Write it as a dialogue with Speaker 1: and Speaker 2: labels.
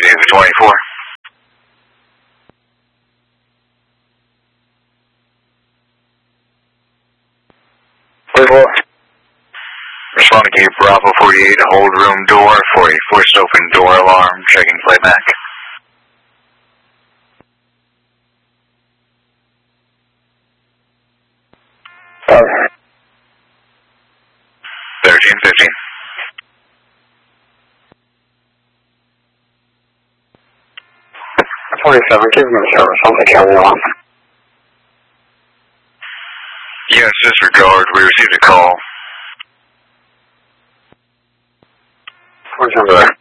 Speaker 1: days of 24. Responding to Bravo 48, hold room door for a forced open door alarm, checking playback.
Speaker 2: Okay.
Speaker 1: 1315.
Speaker 2: Give me a service. I'll take care of you on.
Speaker 1: Yes, disregard. We received a call.
Speaker 2: 27.